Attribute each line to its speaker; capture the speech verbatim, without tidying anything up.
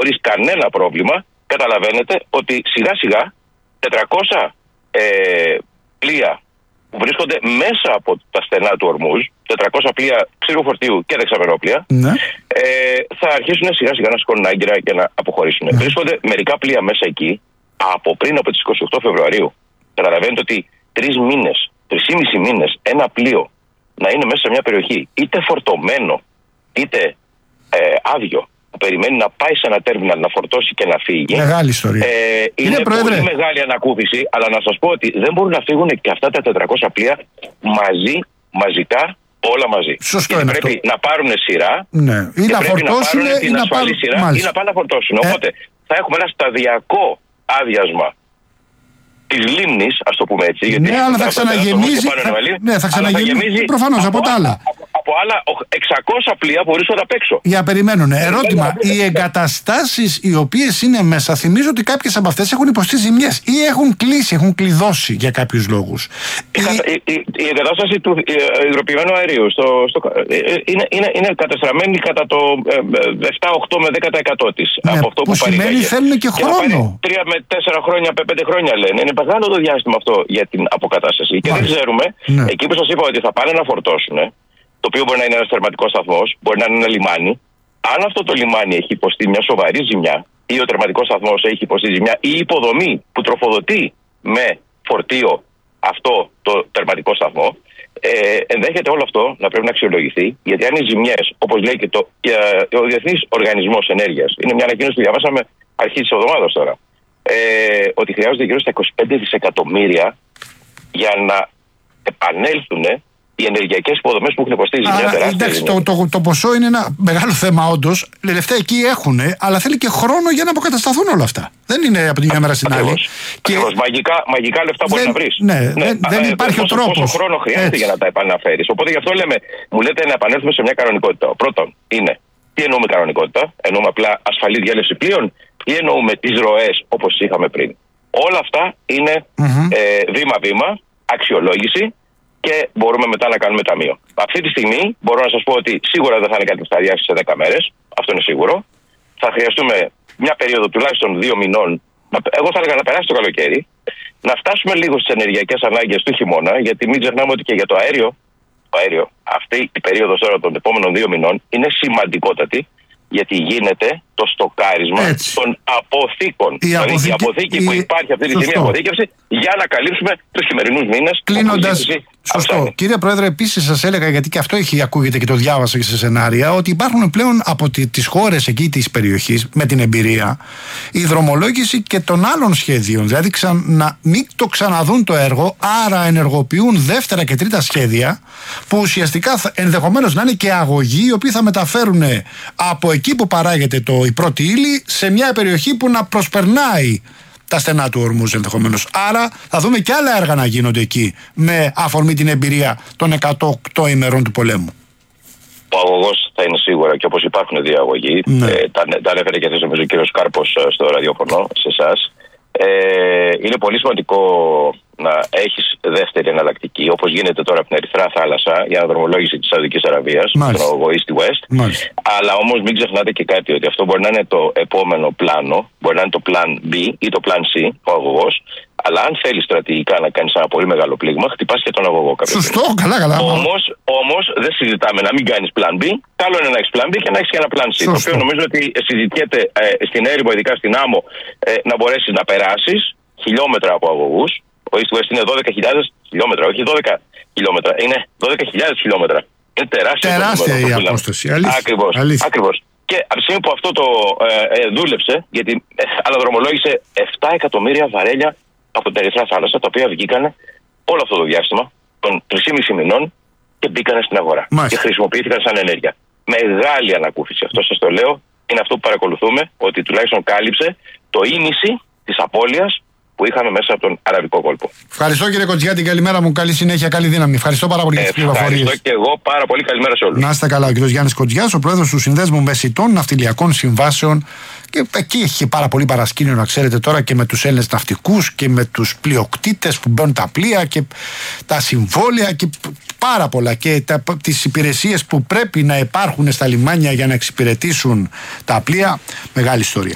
Speaker 1: χωρίς κανένα πρόβλημα. Καταλαβαίνετε ότι σιγά σιγά τετρακόσια ε, πλοία που βρίσκονται μέσα από τα στενά του Ορμούζ, τετρακόσια πλοία ξηρού φορτίου και δεξαμενόπλοια, ναι. ε, θα αρχίσουν σιγά σιγά να σηκώνουν άγκυρα και να αποχωρήσουν. Ναι. Βρίσκονται μερικά πλοία μέσα εκεί από πριν από τις είκοσι οκτώ Φεβρουαρίου. Καταλαβαίνετε ότι τρεις μήνες, τρεις μήνες ένα πλοίο να είναι μέσα σε μια περιοχή είτε φορτωμένο είτε ε, άδειο, που περιμένει να πάει σε ένα τέρμιναλ να φορτώσει και να φύγει.
Speaker 2: Μεγάλη ιστορία.
Speaker 1: Ε, είναι είναι πολύ μεγάλη ανακούφιση, αλλά να σας πω ότι δεν μπορούν να φύγουν και αυτά τα τετρακόσια πλοία μαζί, μαζικά, όλα μαζί.
Speaker 2: Σωστό είναι
Speaker 1: πρέπει
Speaker 2: αυτό.
Speaker 1: να πάρουν σειρά,
Speaker 2: ναι. Ή να φορτώσουν
Speaker 1: να την
Speaker 2: ή
Speaker 1: ασφαλή
Speaker 2: να
Speaker 1: σειρά
Speaker 2: μάλιστα.
Speaker 1: ή να πάνε να φορτώσουν.
Speaker 2: Ε...
Speaker 1: Οπότε θα έχουμε ένα σταδιακό άδειασμα της λίμνης, ας το πούμε έτσι. Γιατί
Speaker 2: ναι, αλλά θα ξαναγεμίζει. Θα... Ναι, θα ξαναγεμίζει προφανώς από, από τα άλλα.
Speaker 1: Από άλλα εξακόσια πλοία που βρίσκονται απ' έξω.
Speaker 2: Για περιμένουν. Ερώτημα. Οι εγκαταστάσεις οι οποίες είναι μέσα, θυμίζω ότι κάποιες από αυτές έχουν υποστεί ζημιές ή έχουν κλείσει, έχουν κλειδώσει για κάποιους λόγους.
Speaker 1: Η, η, η, η εγκατάσταση του υγροποιημένου αερίου στο, στο, είναι, είναι, είναι κατεστραμμένη κατά το επτά, οκτώ με δέκα τοις εκατό της.
Speaker 2: Ναι,
Speaker 1: από αυτό που,
Speaker 2: που σημαίνει θέλουν και χρόνο.
Speaker 1: Τρία με τέσσερα χρόνια, πέντε χρόνια λένε. Είναι μεγάλο το διάστημα αυτό για την αποκατάσταση. Και Μάλιστα. δεν ξέρουμε, ναι. εκεί που σας είπα ότι θα πάνε να φορτώσουν, το οποίο μπορεί να είναι ένας τερματικός σταθμός, μπορεί να είναι ένα λιμάνι. Αν αυτό το λιμάνι έχει υποστεί μια σοβαρή ζημιά, ή ο τερματικός σταθμός έχει υποστεί ζημιά, ή η υποδομή που τροφοδοτεί με φορτίο αυτό το τερματικό σταθμό, ε, ενδέχεται όλο αυτό να πρέπει να αξιολογηθεί, γιατί αν οι ζημιές, όπως λέει και, το, και ο Διεθνής Οργανισμός Ενέργειας, είναι μια ανακοίνωση που διαβάσαμε αρχή της εβδομάδας τώρα, ε, ότι χρειάζονται γύρω στα είκοσι πέντε δισεκατομμύρια για να επανέλθουν οι ενεργειακές υποδομές που έχουν υποστεί ζημιά τεράστια.
Speaker 2: Εντάξει, το, το, το ποσό είναι ένα μεγάλο θέμα, όντως. Λεφτά εκεί έχουν, αλλά θέλει και χρόνο για να αποκατασταθούν όλα αυτά. Δεν είναι από τη μια μέρα στην άλλη.
Speaker 1: Και μαγικά, μαγικά λεφτά μπορεί να βρει.
Speaker 2: Ναι, ναι, δεν, δεν υπάρχει ο τρόπος.
Speaker 1: Πόσο χρόνο χρειάζεται Έτσι. για να τα επαναφέρεις. Οπότε γι' αυτό λέμε, μου λέτε να επανέλθουμε σε μια κανονικότητα. Πρώτον, είναι τι εννοούμε κανονικότητα, εννοούμε απλά ασφαλή διέλευση πλοίων, ή εννοούμε τις ροές όπως είχαμε πριν. Όλα αυτά είναι mm-hmm. ε, βήμα-βήμα, αξιολόγηση. Και μπορούμε μετά να κάνουμε ταμείο. Αυτή τη στιγμή μπορώ να σας πω ότι σίγουρα δεν θα είναι κάτι που θα διάσει σε δέκα μέρες. Αυτό είναι σίγουρο. Θα χρειαστούμε μια περίοδο τουλάχιστον δύο μηνών. Εγώ θα έλεγα να περάσει το καλοκαίρι. Να φτάσουμε λίγο στις ενεργειακές ανάγκες του χειμώνα. Γιατί μην ξεχνάμε ότι και για το αέριο, το αέριο αυτή η περίοδος τώρα των επόμενων δύο μηνών είναι σημαντικότατη. Γιατί γίνεται το στοκάρισμα Έτσι. των αποθήκων. Η δηλαδή αποθήκη, η αποθήκη η... που υπάρχει αυτή τη στιγμή, αποθήκευση, για να καλύψουμε τους χειμερινούς μήνες.
Speaker 2: Κλείνοντας, σωστό. Αυξάνει. Κύριε Πρόεδρε, επίσης σας έλεγα, γιατί και αυτό έχει ακούγεται και το διάβασα και σε σενάρια, ότι υπάρχουν πλέον από τις χώρες εκεί της περιοχής, με την εμπειρία, η δρομολόγηση και των άλλων σχέδιων. Δηλαδή ξα... να μην το ξαναδούν το έργο, άρα ενεργοποιούν δεύτερα και τρίτα σχέδια, που ουσιαστικά θα... ενδεχομένως να είναι και αγωγοί, οι οποίοι θα μεταφέρουν από εκεί που παράγεται το, η πρώτη ύλη σε μια περιοχή που να προσπερνάει τα στενά του Ορμούζ ενδεχομένως. Άρα θα δούμε και άλλα έργα να γίνονται εκεί με αφορμή την εμπειρία των εκατό οκτώ ημερών του πολέμου.
Speaker 1: Ο αγωγός θα είναι σίγουρα, και όπως υπάρχουν δύο αγωγοί, ναι. ε, τα, τα ανέφερε και ο κύριος Κάρπος στο ραδιόφωνο σε εσάς. Ε, είναι πολύ σημαντικό να έχεις δεύτερη εναλλακτική, όπως γίνεται τώρα από την Ερυθρά Θάλασσα για αναδρομολόγηση της Σαουδικής Αραβίας, τον αγωγό East West. Μάλιστα. Αλλά όμως μην ξεχνάτε και κάτι, ότι αυτό μπορεί να είναι το επόμενο πλάνο, μπορεί να είναι το plan B ή το plan C, ο αγωγός. Αλλά αν θέλεις στρατηγικά να κάνεις ένα πολύ μεγάλο πλήγμα, χτυπάς και τον αγωγό κάποια
Speaker 2: Σωστό, καλά, καλά.
Speaker 1: Όμως, όμως δεν συζητάμε να μην κάνεις plan B. Καλό είναι να έχεις plan B και να έχεις και ένα plan C. Σωστό. Το οποίο νομίζω ότι συζητιέται ε, στην έρημο, ειδικά στην άμμο, ε, να μπορέσεις να περάσεις χιλιόμετρα από αγωγούς. Ο East West είναι δώδεκα χιλιάδες χιλιόμετρα, όχι δώδεκα χιλιόμετρα, είναι δώδεκα χιλιάδες χιλιόμετρα. Είναι τεράστια,
Speaker 2: τεράστια η απόσταση.
Speaker 1: Ακριβώς. Ακριβώς. Και από τη στιγμή που αυτό το ε, ε, δούλεψε, γιατί ε, αναδρομολόγησε επτά εκατομμύρια βαρέλια από την Ερυθρά Θάλασσα, τα οποία βγήκαν όλο αυτό το διάστημα των τρεισήμισι μηνών και μπήκαν στην αγορά. Μάλιστα. Και χρησιμοποιήθηκαν σαν ενέργεια. Μεγάλη ανακούφιση. Αυτό σας το λέω. Είναι αυτό που παρακολουθούμε, ότι τουλάχιστον κάλυψε το ίμιση της απώλειας που είχαμε μέσα από τον Αραβικό κόλπο.
Speaker 2: Ευχαριστώ κύριε Κοντζιά, την καλημέρα μου. Καλή συνέχεια, καλή δύναμη. Ευχαριστώ πάρα πολύ για τις πληροφορίες.
Speaker 1: Ευχαριστώ και εγώ πάρα πολύ. Καλημέρα σε όλους.
Speaker 2: Να είστε καλά. Ο κύριος Γιάννης Κοντζιάς, ο πρόεδρος του Συνδέσμου Μεσητών Ναυτιλιακών Συμβάσεων. Και εκεί έχει πάρα πολύ παρασκήνιο, να ξέρετε τώρα, και με τους Έλληνες ναυτικούς και με τους πλειοκτήτες που μπαίνουν τα πλοία και τα συμβόλαια και πάρα πολλά. Και τα, τις υπηρεσίες που πρέπει να υπάρχουν στα λιμάνια για να εξυπηρετήσουν τα πλοία. Μεγάλη ιστορία.